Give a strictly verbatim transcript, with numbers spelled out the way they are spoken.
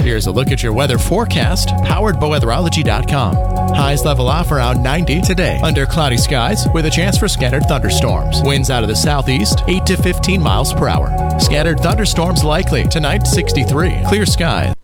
Here's a look at your weather forecast, powered by weatherology dot com. Highs level off around ninety today, under cloudy skies with a chance for scattered thunderstorms. Winds out of the southeast, eight to fifteen miles per hour. Scattered thunderstorms likely. Tonight, sixty-three. Clear skies.